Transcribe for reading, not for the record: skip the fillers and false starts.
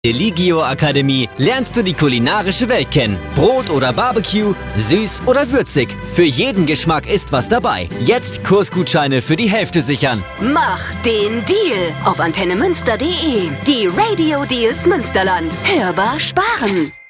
Eligio Akademie lernst du die kulinarische Welt kennen. Brot oder Barbecue, süß oder würzig. Für jeden Geschmack ist was dabei. Jetzt Kursgutscheine für die Hälfte sichern. Mach den Deal auf antennemünster.de. Die Radio Deals Münsterland. Hörbar sparen.